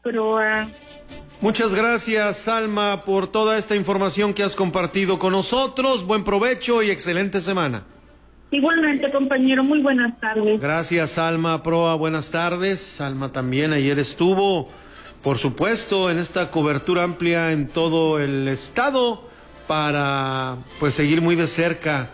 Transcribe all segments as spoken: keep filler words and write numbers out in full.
Proa. Muchas gracias, Salma, por toda esta información que has compartido con nosotros. Buen provecho y excelente semana. Igualmente, compañero, muy buenas tardes. Gracias, Salma Proa, buenas tardes. Salma también ayer estuvo, por supuesto, en esta cobertura amplia en todo el estado para pues seguir muy de cerca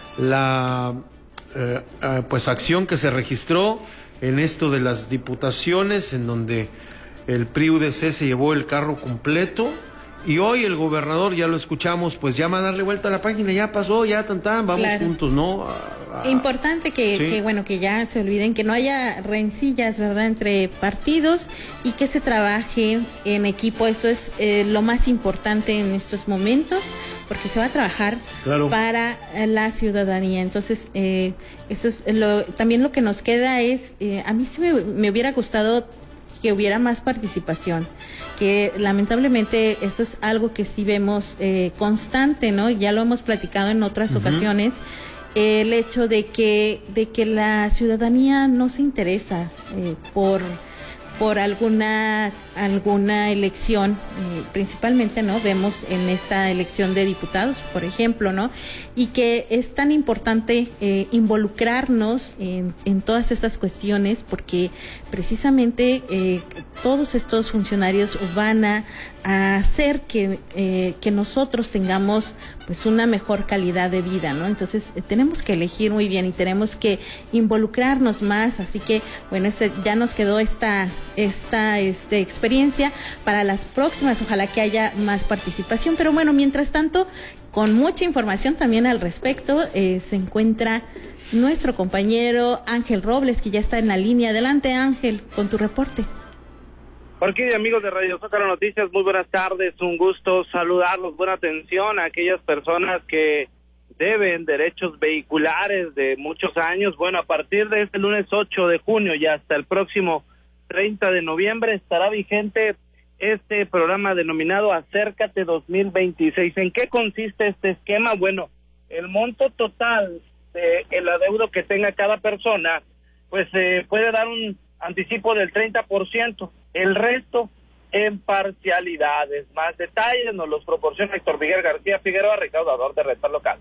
la eh, eh, pues acción que se registró en esto de las diputaciones, en donde el P R I U D C se llevó el carro completo. Y hoy el gobernador, ya lo escuchamos, pues llama a darle vuelta a la página, ya pasó, ya tan tan, vamos claro. juntos, ¿no? A, a... Importante que, ¿sí? que, bueno, que ya se olviden, que no haya rencillas, ¿verdad?, entre partidos y que se trabaje en equipo. Esto es eh, lo más importante en estos momentos, porque se va a trabajar claro. para la ciudadanía. Entonces, eh, eso es lo, también lo que nos queda es, eh, a mí sí me, me hubiera gustado que hubiera más participación, que lamentablemente eso es algo que sí vemos eh, constante, ¿no? Ya lo hemos platicado en otras uh-huh. ocasiones, eh, el hecho de que de que la ciudadanía no se interesa eh, por por alguna alguna elección, eh, principalmente, ¿no? Vemos en esta elección de diputados, por ejemplo, ¿no? Y que es tan importante eh, involucrarnos en, en todas estas cuestiones, porque precisamente eh, todos estos funcionarios van a, a hacer que, eh, que nosotros tengamos pues una mejor calidad de vida, ¿no? Entonces eh, tenemos que elegir muy bien y tenemos que involucrarnos más, así que bueno, este, ya nos quedó esta esta este, experiencia para las próximas, ojalá que haya más participación, pero bueno, mientras tanto, con mucha información también al respecto, eh, se encuentra nuestro compañero Ángel Robles, que ya está en la línea. Adelante, Ángel, con tu reporte. Orquídea, amigos de Radio Zócalo Noticias, muy buenas tardes, un gusto saludarlos, buena atención a aquellas personas que deben derechos vehiculares de muchos años. Bueno, a partir de este lunes ocho de junio y hasta el próximo treinta de noviembre estará vigente este programa denominado Acércate dos mil veintiséis. ¿En qué consiste este esquema? Bueno, el monto total de el adeudo que tenga cada persona, pues eh, puede dar un anticipo del treinta por ciento, el resto en parcialidades. Más detalles nos los proporciona Héctor Miguel García Figueroa, recaudador de Renta Local.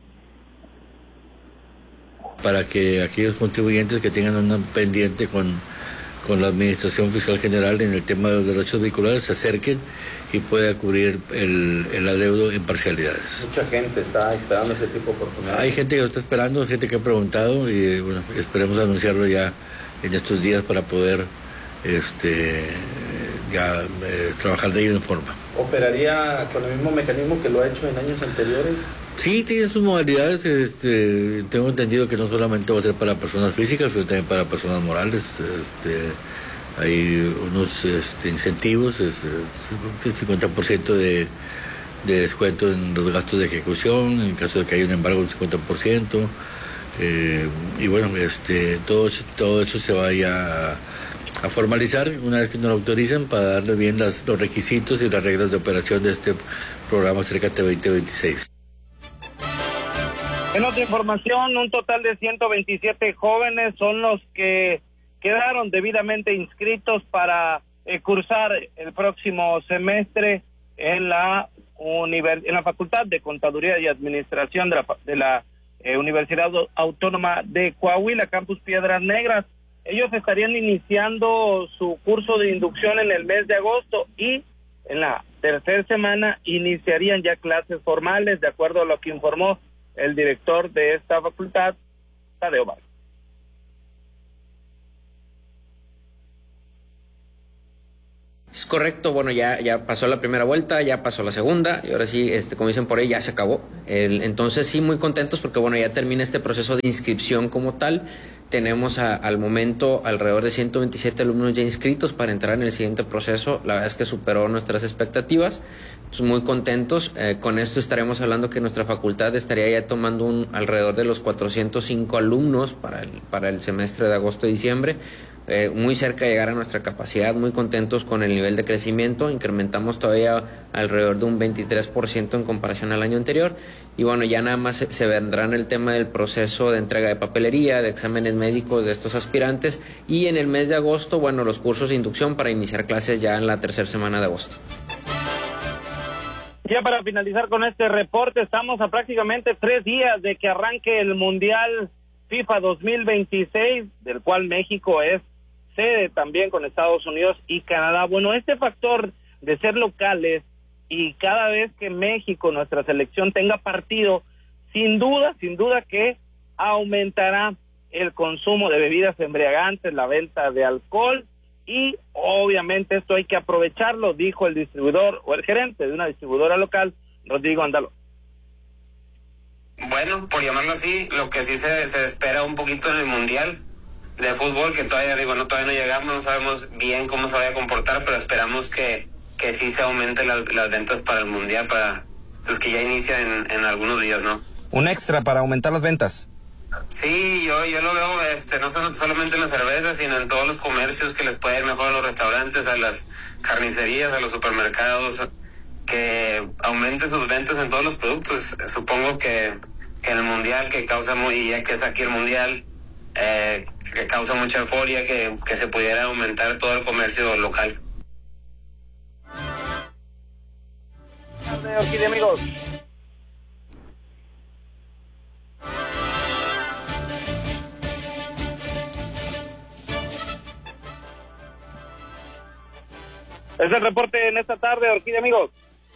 Para que aquellos contribuyentes que tengan una pendiente con con la Administración Fiscal General en el tema de los derechos vehiculares se acerquen y pueda cubrir el, el adeudo en parcialidades. Mucha gente está esperando ese tipo de oportunidades. Hay gente que lo está esperando, gente que ha preguntado y bueno, esperemos anunciarlo ya en estos días para poder este ya eh, trabajar de ello en forma. ¿Operaría con el mismo mecanismo que lo ha hecho en años anteriores? Sí, tiene sus modalidades. Este, tengo entendido que no solamente va a ser para personas físicas, sino también para personas morales. Este, hay unos este, incentivos, es, es, cincuenta por ciento de, de descuento en los gastos de ejecución, en caso de que haya un embargo, un cincuenta por ciento. Eh, y bueno, este, todo, todo eso se vaya a, a formalizar una vez que nos lo autoricen para darle bien las, los requisitos y las reglas de operación de este programa Acércate veinte veintiséis. En otra información, un total de ciento veintisiete jóvenes son los que quedaron debidamente inscritos para eh, cursar el próximo semestre en la univers- en la Facultad de Contaduría y Administración de la, de la eh, Universidad Autónoma de Coahuila, Campus Piedras Negras. Ellos estarían iniciando su curso de inducción en el mes de agosto y en la tercera semana iniciarían ya clases formales, de acuerdo a lo que informó el director de esta facultad, Tadeo Vargas. Es correcto, bueno, ya ya pasó la primera vuelta, ya pasó la segunda, y ahora sí, este, como dicen por ahí, ya se acabó. El, entonces sí, muy contentos porque, bueno, ya termina este proceso de inscripción como tal. Tenemos a, al momento alrededor de ciento veintisiete alumnos ya inscritos para entrar en el siguiente proceso. La verdad es que superó nuestras expectativas. Entonces, muy contentos. Eh, con esto estaremos hablando que nuestra facultad estaría ya tomando un alrededor de los cuatrocientos cinco alumnos para el, para el semestre de agosto y diciembre. eh, muy cerca de llegar a nuestra capacidad, muy contentos con el nivel de crecimiento, incrementamos todavía alrededor de un veintitrés por ciento en comparación al año anterior, y bueno, ya nada más se, se vendrá en el tema del proceso de entrega de papelería, de exámenes médicos de estos aspirantes, y en el mes de agosto, bueno, los cursos de inducción para iniciar clases ya en la tercera semana de agosto. Ya para finalizar con este reporte, estamos a prácticamente tres días de que arranque el Mundial FIFA dos mil veintiséis, del cual México es sede también con Estados Unidos y Canadá. Bueno, este factor de ser locales y cada vez que México, nuestra selección, tenga partido, sin duda, sin duda que aumentará el consumo de bebidas embriagantes, la venta de alcohol, y obviamente esto hay que aprovecharlo, dijo el distribuidor o el gerente de una distribuidora local, Rodrigo Andalo. Bueno, por llamarlo así, lo que sí se, se espera un poquito en el Mundial de fútbol, que todavía digo, no todavía no llegamos, no sabemos bien cómo se vaya a comportar, pero esperamos que, que sí se aumenten la, las ventas para el Mundial, para pues que ya inicia en, en algunos días, ¿no? Un extra para aumentar las ventas. Sí, yo yo lo veo, este, no solamente en las cervezas, sino en todos los comercios, que les puede ir mejor a los restaurantes, a las carnicerías, a los supermercados, que aumente sus ventas en todos los productos. Supongo que, que en el Mundial, que causa muy, y ya que es aquí el Mundial, eh, que causa mucha euforia, que, que se pudiera aumentar todo el comercio local. Buenas tardes, amigos. Es el reporte en esta tarde, Orquídea, amigos.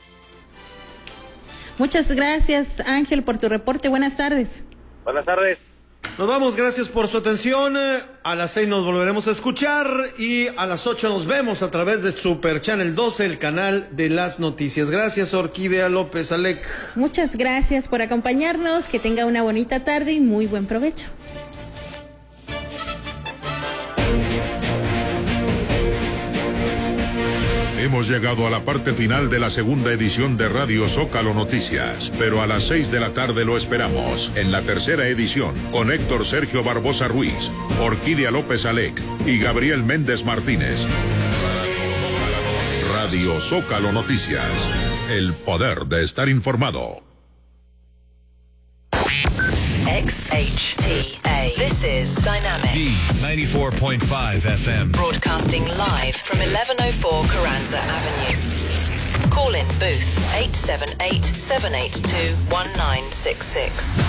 Muchas gracias, Ángel, por tu reporte. Buenas tardes. Buenas tardes. Nos vamos, gracias por su atención. A las seis nos volveremos a escuchar y a las ocho nos vemos a través de Super Channel doce, el canal de las noticias. Gracias, Orquídea López Alec. Muchas gracias por acompañarnos. Que tenga una bonita tarde y muy buen provecho. Hemos llegado a la parte final de la segunda edición de Radio Zócalo Noticias, pero a las seis de la tarde lo esperamos en la tercera edición con Héctor Sergio Barbosa Ruiz, Orquídea López Alec y Gabriel Méndez Martínez. Radio Zócalo Noticias, el poder de estar informado. X H T A. This is Dynamic. D ninety-four point five F M. Broadcasting live from eleven oh four Carranza Avenue. Call in booth eight seven eight, seven eight two, one nine six six.